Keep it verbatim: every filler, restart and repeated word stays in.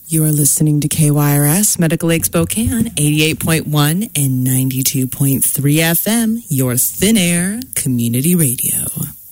You are listening to K Y R S Medical Lake Spokane, eighty-eight point one and ninety-two point three F M, your thin air community radio.